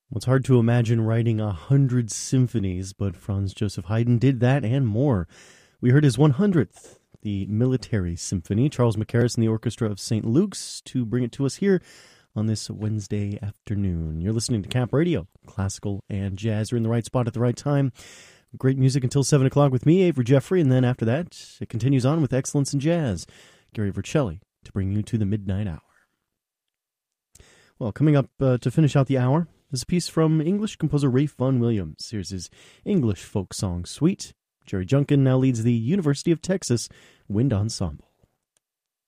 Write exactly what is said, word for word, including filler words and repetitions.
Well, it's hard to imagine writing a hundred symphonies, but Franz Joseph Haydn did that and more. We heard his one hundredth, the Military Symphony, Charles Mackerras and the Orchestra of Saint Luke's, to bring it to us here on this Wednesday afternoon. You're listening to Cap Radio, classical and jazz. You're in the right spot at the right time. Great music until seven o'clock with me, Avery Jeffrey, and then after that, it continues on with Excellence in Jazz, Gary Vercelli, to bring you to the midnight hour. Well, coming up uh, to finish out the hour is a piece from English composer Ralph Vaughan Williams. Here's his English folk song suite. Jerry Junkin now leads the University of Texas Wind Ensemble.